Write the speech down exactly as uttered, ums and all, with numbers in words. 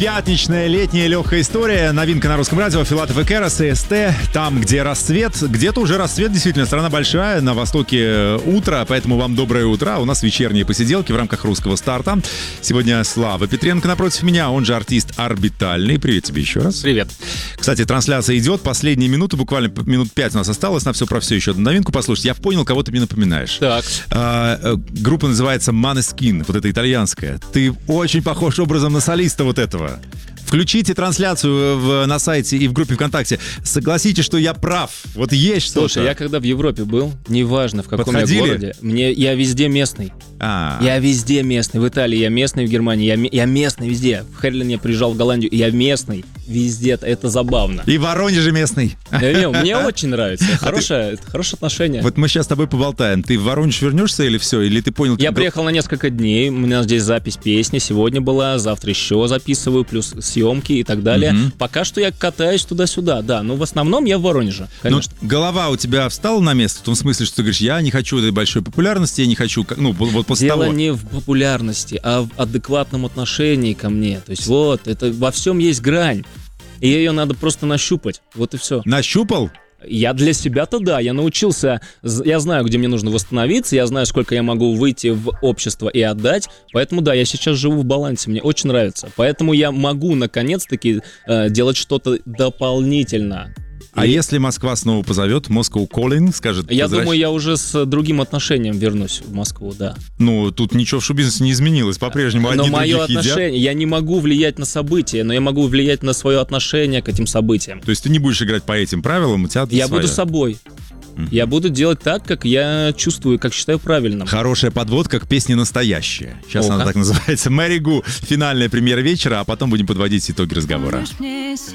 Пятничная летняя легкая история. Новинка на русском радио. Филатов и Керос, и СТ. Там, где рассвет. Где-то уже рассвет, действительно. Страна большая. На востоке утро, поэтому вам доброе утро. У нас вечерние посиделки в рамках русского старта. Сегодня Слава Петренко напротив меня. Он же артист Орбитальный. Привет тебе еще раз. Привет. Кстати, трансляция идет. Последние минуты, буквально минут пять у нас осталось. На все про все еще одну новинку послушать. Я понял, кого ты мне напоминаешь. Так. А, группа называется Måneskin. Вот это итальянская. Ты очень похож образом на солиста вот этого. Включите трансляцию в, на сайте и в группе ВКонтакте. Согласитесь, что я прав. Вот есть что-то. Слушай, я когда в Европе был, неважно в каком Подходили? я городе, мне, я везде местный. А. Я везде местный. В Италии я местный, в Германии я, я местный везде. В Херлине я приезжал в Голландию, я местный. Везде. Это забавно. И в Воронеже местный. Не, мне очень нравится. Хорошее, хорошее отношение. Вот мы сейчас с тобой поболтаем. Ты в Воронеж вернешься или все? Или ты понял? Я приехал на несколько дней. У меня здесь запись песни. Сегодня была, завтра еще записываю, плюс съемки и так далее. Мгм. Пока что я катаюсь туда-сюда, да. Но в основном я в Воронеже, конечно. Ну, голова у тебя встала на место в том смысле, что ты говоришь, я не хочу этой большой популярности, я не хочу, как- ну, вот вот после Дело того. не в популярности, а в адекватном отношении ко мне. То есть вот, это во всем есть грань. И ее надо просто нащупать. Вот и все. Нащупал? Я для себя-то да, я научился, з- я знаю, где мне нужно восстановиться, я знаю, сколько я могу выйти в общество и отдать, поэтому да, я сейчас живу в балансе, мне очень нравится. Поэтому я могу наконец-таки э, делать что-то дополнительно. А И если Москва снова позовет, Moscow Calling, скажет, я возвращ- думаю, я уже с другим отношением вернусь в Москву, да. ну, тут ничего в шоу-бизнесе не изменилось, по-прежнему Но одни мое других едят. отношение, я не могу влиять на события, но я могу влиять на свое отношение к этим событиям. То есть ты не будешь играть по этим правилам, у тебя Я своя. буду собой. Я буду делать так, как я чувствую, как считаю правильным. Хорошая подводка к песне «Настоящая». Сейчас О, она как. так называется. Мэри Гу. Финальная премьера вечера, а потом будем подводить итоги разговора.